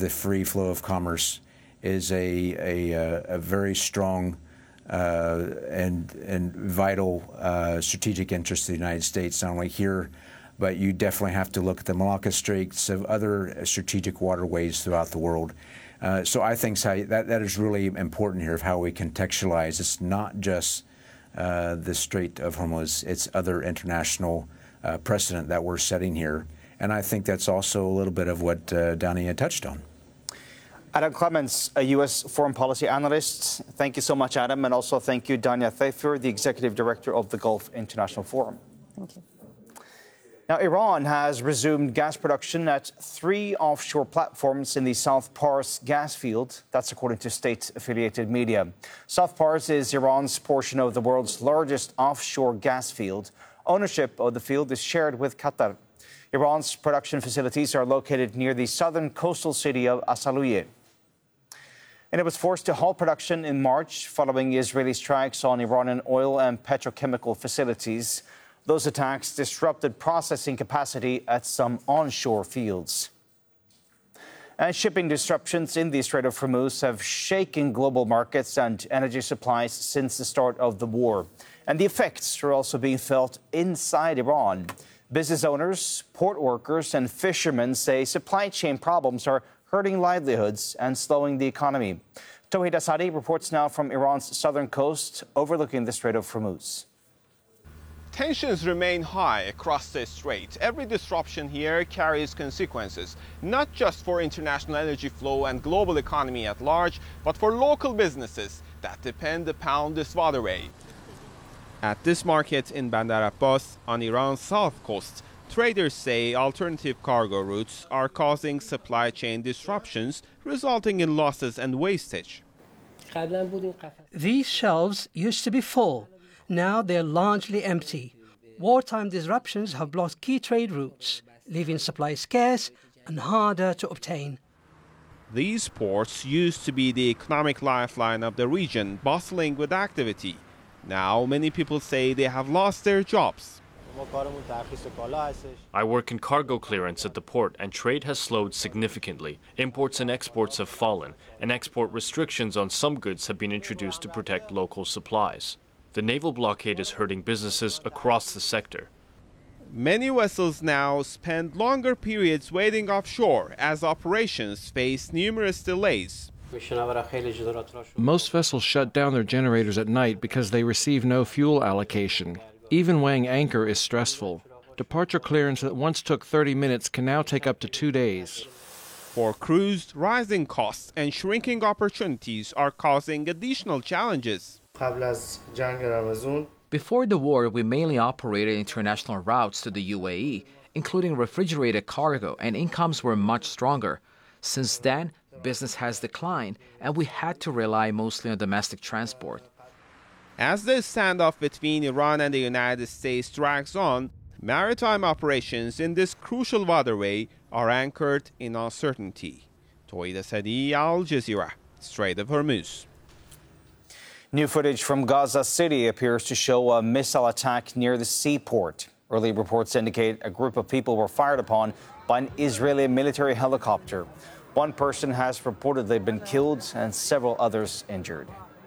the free flow of commerce is a very strong and vital strategic interest of the United States, not only here, but you definitely have to look at the Malacca Straits of other strategic waterways throughout the world. So I think that is really important here of how we contextualize. It's not just the Strait of Hormuz, it's other international precedent that we're setting here. And I think that's also a little bit of what Danny had touched on. Adam Clements, a U.S. foreign policy analyst. Thank you so much, Adam. And also thank you, Danya Thafer, the executive director of the Gulf International Forum. Thank you. Now, Iran has resumed gas production at 3 offshore platforms in the South Pars gas field. That's according to state-affiliated media. South Pars is Iran's portion of the world's largest offshore gas field. Ownership of the field is shared with Qatar. Iran's production facilities are located near the southern coastal city of Asaluye. And it was forced to halt production in March following Israeli strikes on Iranian oil and petrochemical facilities. Those attacks disrupted processing capacity at some onshore fields. And shipping disruptions in the Strait of Hormuz have shaken global markets and energy supplies since the start of the war. And the effects are also being felt inside Iran. Business owners, port workers, and fishermen say supply chain problems are hurting livelihoods and slowing the economy. Tawhid Asadi reports now from Iran's southern coast overlooking the Strait of Hormuz. Tensions remain high across the strait. Every disruption here carries consequences, not just for international energy flow and global economy at large, but for local businesses that depend upon this waterway. At this market in Bandar Abbas on Iran's south coast, traders say alternative cargo routes are causing supply chain disruptions, resulting in losses and wastage. These shelves used to be full. Now they're largely empty. Wartime disruptions have blocked key trade routes, leaving supplies scarce and harder to obtain. These ports used to be the economic lifeline of the region, bustling with activity. Now many people say they have lost their jobs. I work in cargo clearance at the port, and trade has slowed significantly. Imports and exports have fallen, and export restrictions on some goods have been introduced to protect local supplies. The naval blockade is hurting businesses across the sector. Many vessels now spend longer periods waiting offshore as operations face numerous delays. Most vessels shut down their generators at night because they receive no fuel allocation. Even weighing anchor is stressful. Departure clearance that once took 30 minutes can now take up to 2 days. For crews, rising costs and shrinking opportunities are causing additional challenges. Before the war, we mainly operated international routes to the UAE, including refrigerated cargo, and incomes were much stronger. Since then, business has declined, and we had to rely mostly on domestic transport. As the standoff between Iran and the United States drags on, maritime operations in this crucial waterway are anchored in uncertainty. Tawhid Asadi, Al Jazeera, Strait of Hormuz. New footage from Gaza City appears to show a missile attack near the seaport. Early reports indicate a group of people were fired upon by an Israeli military helicopter. One person has reportedly been killed and several others injured.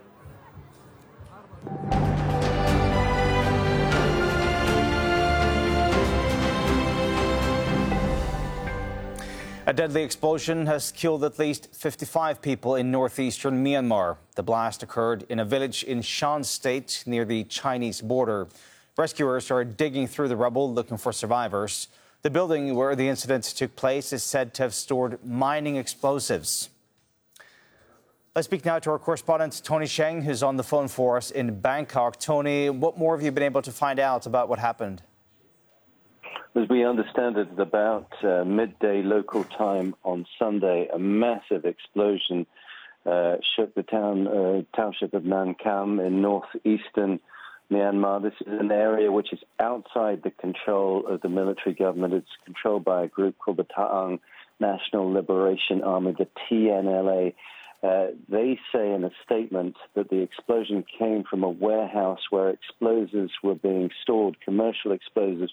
A deadly explosion has killed at least 55 people in northeastern Myanmar. The blast occurred in a village in Shan State near the Chinese border. Rescuers are digging through the rubble looking for survivors. The building where the incident took place is said to have stored mining explosives. Let's speak now to our correspondent, Tony Sheng, who's on the phone for us in Bangkok. Tony, what more have you been able to find out about what happened? As we understand it, at about midday local time on Sunday, a massive explosion shook the township of Nan Kam in northeastern Myanmar. This is an area which is outside the control of the military government. It's controlled by a group called the Ta'ang National Liberation Army, the TNLA. They say in a statement that the explosion came from a warehouse where explosives were being stored, commercial explosives,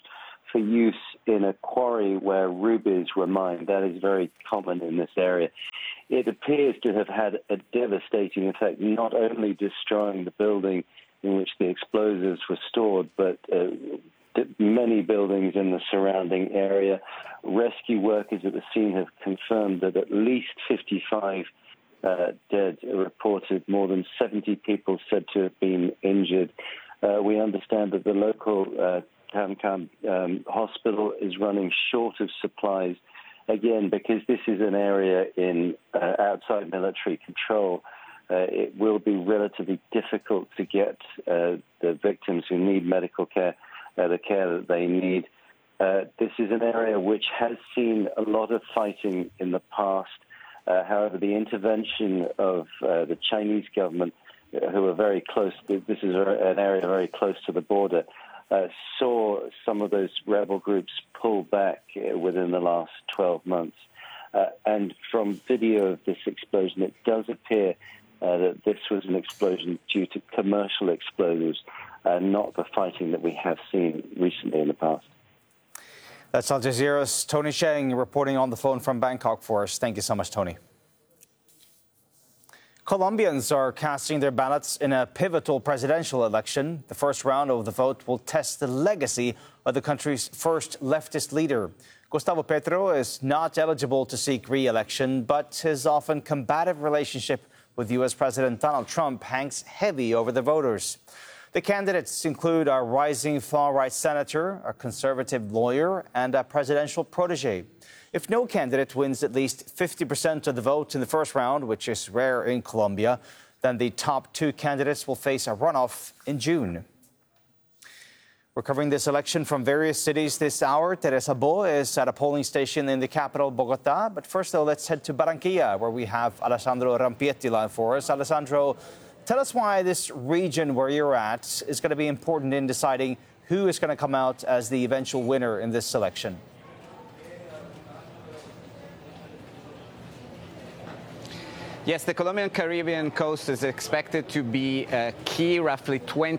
for use in a quarry where rubies were mined. That is very common in this area. It appears to have had a devastating effect, not only destroying the building in which the explosives were stored, but many buildings in the surrounding area. Rescue workers at the scene have confirmed that at least 55 dead are reported, more than 70 people said to have been injured. We understand that the local Tamkam hospital is running short of supplies, again, because this is an area outside military control. It will be relatively difficult to get the victims who need medical care the care that they need. This is an area which has seen a lot of fighting in the past. However, the intervention of the Chinese government, who are very close, this is an area very close to the border, saw some of those rebel groups pull back within the last 12 months. And from video of this explosion, it does appear that this was an explosion due to commercial explosives, not the fighting that we have seen recently in the past. That's Al Jazeera's Tony Sheng reporting on the phone from Bangkok for us. Thank you so much, Tony. Colombians are casting their ballots in a pivotal presidential election. The first round of the vote will test the legacy of the country's first leftist leader. Gustavo Petro is not eligible to seek re-election, but his often combative relationship with U.S. President Donald Trump hangs heavy over the voters. The candidates include a rising far-right senator, a conservative lawyer, and a presidential protege. If no candidate wins at least 50% of the vote in the first round, which is rare in Colombia, then the top two candidates will face a runoff in June. We're covering this election from various cities this hour. Teresa Bo is at a polling station in the capital, Bogota. But first, though, let's head to Barranquilla, where we have Alessandro Rampietti live for us. Alessandro, tell us why this region where you're at is going to be important in deciding who is going to come out as the eventual winner in this election. Yes, the Colombian Caribbean coast is expected to be key. Roughly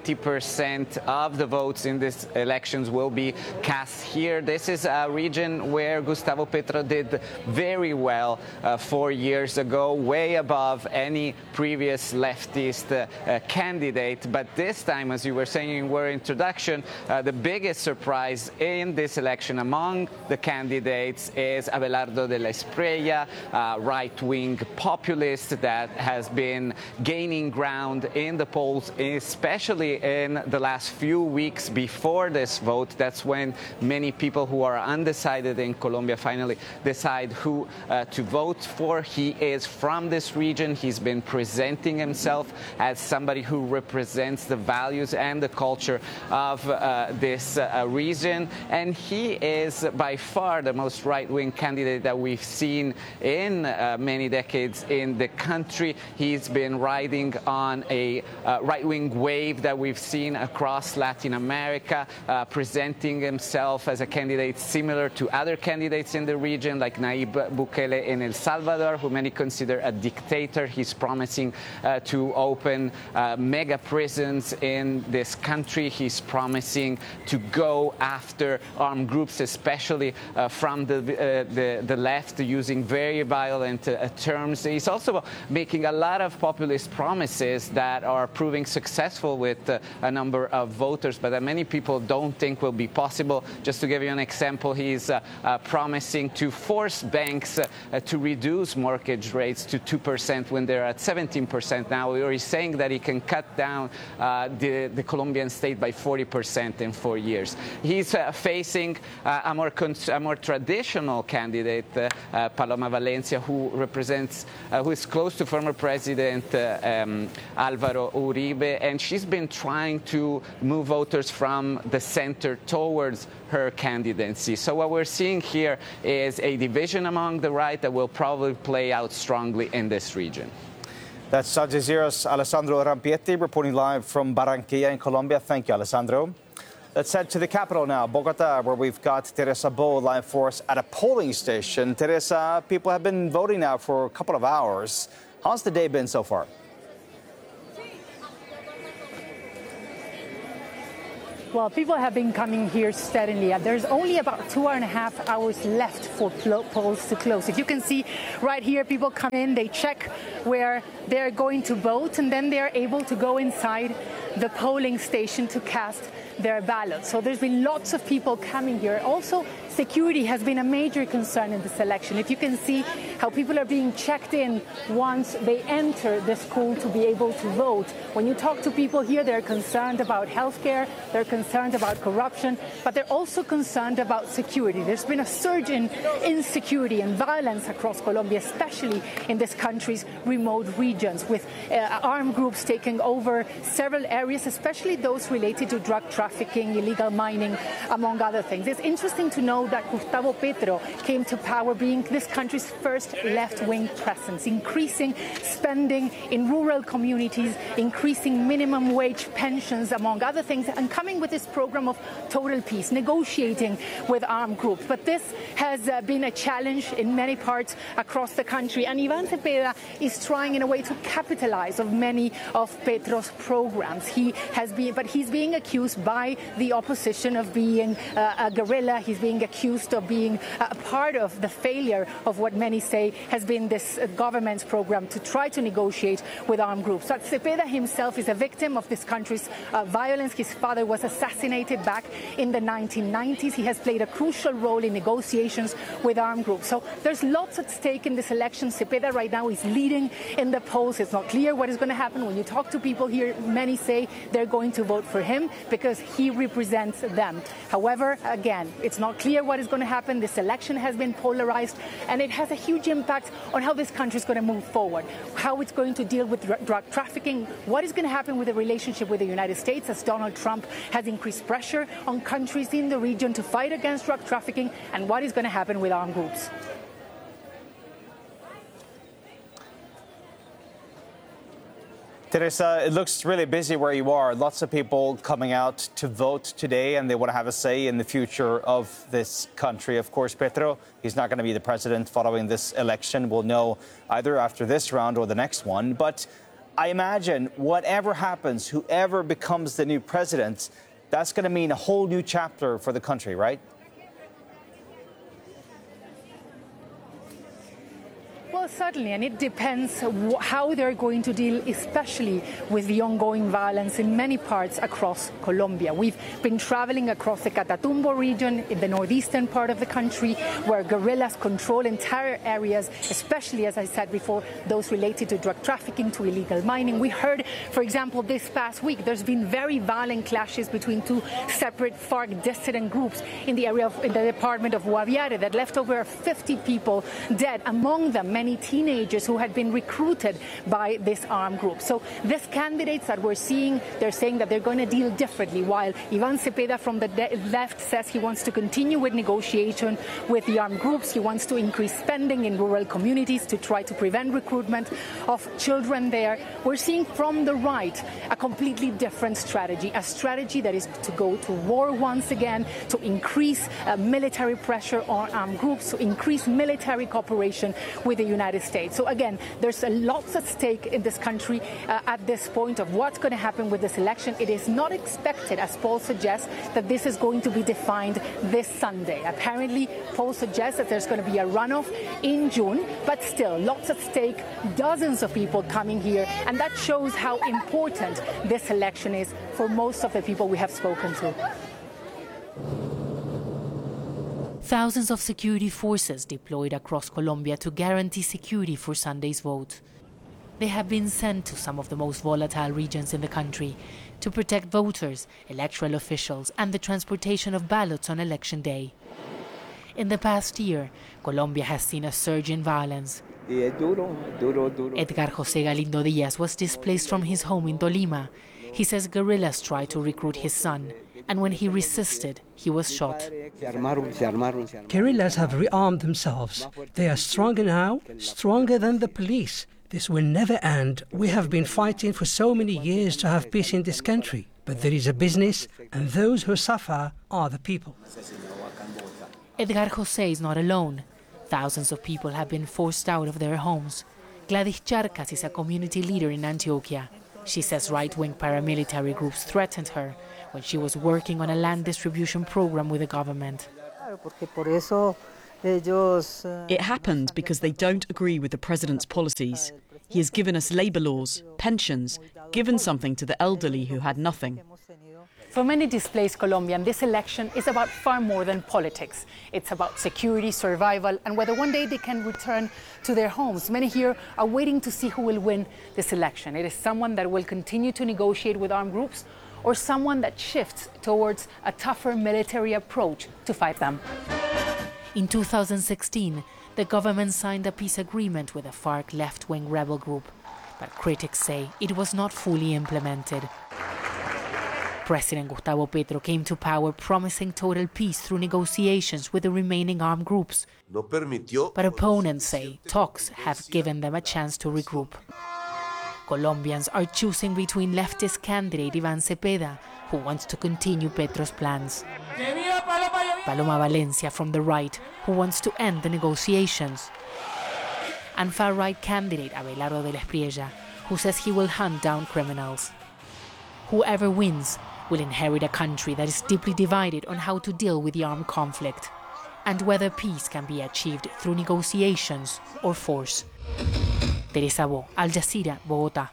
20% of the votes in these elections will be cast here. This is a region where Gustavo Petro did very well 4 years ago, way above any previous leftist candidate. But this time, as you were saying in your introduction, the biggest surprise in this election among the candidates is Abelardo de la Espriella, right-wing populist that has been gaining ground in the polls, especially in the last few weeks before this vote. That's when many people who are undecided in Colombia finally decide who to vote for. He is from this region. He's been presenting himself as somebody who represents the values and the culture of this region. And he is by far the most right-wing candidate that we've seen in many decades in the country. He's been riding on a right-wing wave that we've seen across Latin America, presenting himself as a candidate similar to other candidates in the region, like Nayib Bukele in El Salvador, who many consider a dictator. He's promising to open mega prisons in this country. He's promising to go after armed groups, especially from the left, using very violent terms. He's also making a lot of populist promises that are proving successful with a number of voters, but that many people don't think will be possible. Just to give you an example, he's promising to force banks to reduce mortgage rates to 2% when they're at 17% now, or he's saying that he can cut down the Colombian state by 40% in 4 years. He's facing a more traditional candidate, Paloma Valencia, who is close to former President Alvaro Uribe, and she's been trying to move voters from the center towards her candidacy. So what we're seeing here is a division among the right that will probably play out strongly in this region. That's Al Jazeera's Alessandro Rampietti reporting live from Barranquilla in Colombia. Thank you, Alessandro. Let's head to the capital now, Bogota, where we've got Teresa Bo live for us at a polling station. Teresa, people have been voting now for a couple of hours. How's the day been so far? Well, people have been coming here steadily. There's only about 2.5 hours left for polls to close. If you can see right here, people come in, they check where they're going to vote, and then they're able to go inside the polling station to cast their ballot. So there's been lots of people coming here. Also, security has been a major concern in this election. If you can see how people are being checked in once they enter the school to be able to vote. When you talk to people here, they're concerned about healthcare, they're concerned about corruption, but they're also concerned about security. There's been a surge in insecurity and violence across Colombia, especially in this country's remote regions, with armed groups taking over several areas, especially those related to drug trafficking, illegal mining, among other things. It's interesting to know that Gustavo Petro came to power being this country's first left-wing president, increasing spending in rural communities, increasing minimum wage pensions, among other things, and coming with this program of total peace, negotiating with armed groups. But this has been a challenge in many parts across the country, and Iván Cepeda is trying in a way to capitalize on many of Petro's programs. He's being accused by the opposition of being a guerrilla. He's being accused of being a part of the failure of what many say has been this government's program to try to negotiate with armed groups. But Cepeda himself is a victim of this country's violence. His father was assassinated back in the 1990s. He has played a crucial role in negotiations with armed groups. So there's lots at stake in this election. Cepeda right now is leading in the polls. It's not clear what is going to happen. When you talk to people here, many say they're going to vote for him because he represents them. However, again, it's not clear what is going to happen. This election has been polarized, and it has a huge impact on how this country is going to move forward, how it's going to deal with drug trafficking, what is going to happen with the relationship with the United States as Donald Trump has increased pressure on countries in the region to fight against drug trafficking, and what is going to happen with armed groups. Teresa, it looks really busy where you are. Lots of people coming out to vote today, and they want to have a say in the future of this country. Of course, Petro, he's not going to be the president following this election. We'll know either after this round or the next one. But I imagine whatever happens, whoever becomes the new president, that's going to mean a whole new chapter for the country, right? Well, certainly, and it depends how they're going to deal, especially with the ongoing violence in many parts across Colombia. We've been traveling across the Catatumbo region in the northeastern part of the country, where guerrillas control entire areas, especially, as I said before, those related to drug trafficking, to illegal mining. We heard, for example, this past week, there's been very violent clashes between two separate FARC dissident groups in the area in the department of Guaviare that left over 50 people dead, among them many teenagers who had been recruited by this armed group. So these candidates that we're seeing, they're saying that they're going to deal differently, while Iván Cepeda from the left says he wants to continue with negotiation with the armed groups. He wants to increase spending in rural communities to try to prevent recruitment of children there. We're seeing from the right a completely different strategy, a strategy that is to go to war once again, to increase military pressure on armed groups, to increase military cooperation with the United States. So again, there's a lot at stake in this country at this point of what's going to happen with this election. It is not expected, as polls suggest, that this is going to be defined this Sunday. Apparently, polls suggest that there's going to be a runoff in June, but still, lots at stake, dozens of people coming here, and that shows how important this election is for most of the people we have spoken to. Thousands of security forces deployed across Colombia to guarantee security for Sunday's vote. They have been sent to some of the most volatile regions in the country to protect voters, electoral officials, and the transportation of ballots on election day. In the past year, Colombia has seen a surge in violence. Edgar José Galindo Díaz was displaced from his home in Tolima. He says guerrillas tried to recruit his son, and when he resisted, he was shot. Guerrillas have rearmed themselves. They are stronger now, stronger than the police. This will never end. We have been fighting for so many years to have peace in this country. But there is a business, and those who suffer are the people. Edgar José is not alone. Thousands of people have been forced out of their homes. Gladys Charcas is a community leader in Antioquia. She says right-wing paramilitary groups threatened her when she was working on a land distribution program with the government. It happened because they don't agree with the president's policies. He has given us labour laws, pensions, given something to the elderly who had nothing. For many displaced Colombians, this election is about far more than politics. It's about security, survival, and whether one day they can return to their homes. Many here are waiting to see who will win this election. It is someone that will continue to negotiate with armed groups, or someone that shifts towards a tougher military approach to fight them. In 2016, the government signed a peace agreement with the FARC left-wing rebel group, but critics say it was not fully implemented. President Gustavo Petro came to power promising total peace through negotiations with the remaining armed groups. But opponents say talks have given them a chance to regroup. Colombians are choosing between leftist candidate Iván Cepeda, who wants to continue Petro's plans, Paloma Valencia from the right, who wants to end the negotiations, and far-right candidate Abelardo de la Espriella, who says he will hunt down criminals. Whoever wins will inherit a country that is deeply divided on how to deal with the armed conflict and whether peace can be achieved through negotiations or force. Teresa Bo, Al Jazeera, Bogotá.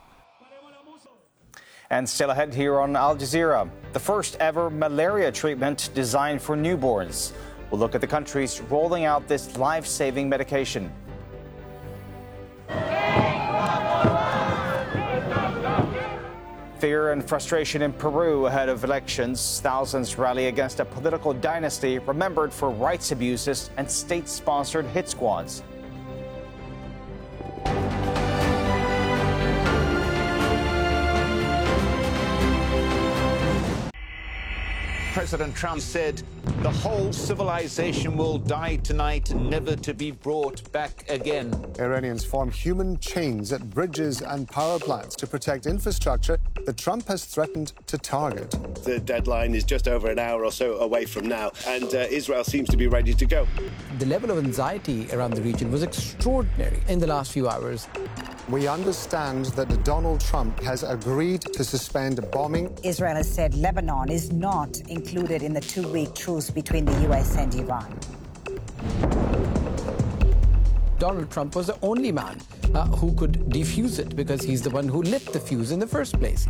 And still ahead here on Al Jazeera, the first ever malaria treatment designed for newborns. We'll look at the countries rolling out this life-saving medication. Fear and frustration in Peru ahead of elections. Thousands rally against a political dynasty remembered for rights abuses and state-sponsored hit squads. President Trump said the whole civilization will die tonight, never to be brought back again. Iranians form human chains at bridges and power plants to protect infrastructure that Trump has threatened to target. The deadline is just over an hour or so away from now, and Israel seems to be ready to go. The level of anxiety around the region was extraordinary in the last few hours. We understand that Donald Trump has agreed to suspend bombing. Israel has said Lebanon is not included in the two-week truce between the U.S. and Iran. Donald Trump was the only man who could defuse it because he's the one who lit the fuse in the first place.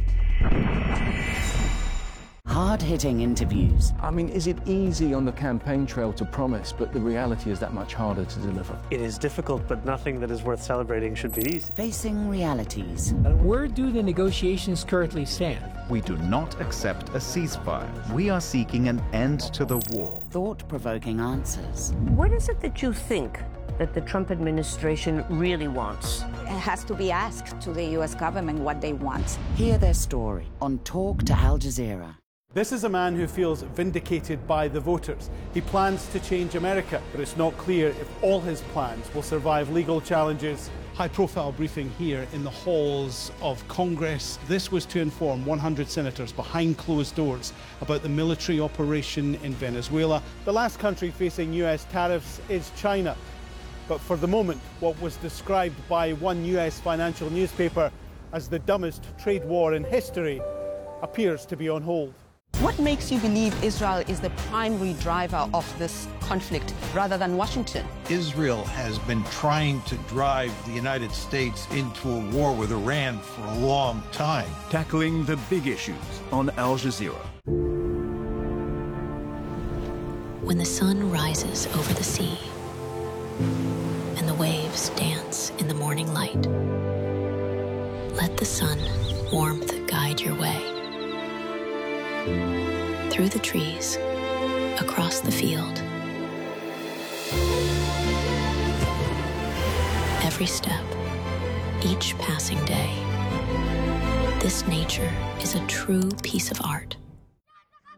Hard-hitting interviews. I mean, is it easy on the campaign trail to promise, but the reality is that much harder to deliver? It is difficult, but nothing that is worth celebrating should be easy. Facing realities. Where do the negotiations currently stand? We do not accept a ceasefire. We are seeking an end to the war. Thought-provoking answers. What is it that you think that the Trump administration really wants? It has to be asked to the U.S. government what they want. Hear their story on Talk to Al Jazeera. This is a man who feels vindicated by the voters. He plans to change America, but it's not clear if all his plans will survive legal challenges. High-profile briefing here in the halls of Congress. This was to inform 100 senators behind closed doors about the military operation in Venezuela. The last country facing U.S. tariffs is China. But for the moment, what was described by one U.S. financial newspaper as the dumbest trade war in history appears to be on hold. What makes you believe Israel is the primary driver of this conflict rather than Washington? Israel has been trying to drive the United States into a war with Iran for a long time. Tackling the big issues on Al Jazeera. When the sun rises over the sea and the waves dance in the morning light, let the sun warmth guide your way. Through the trees, across the field. Every step, each passing day. This nature is a true piece of art.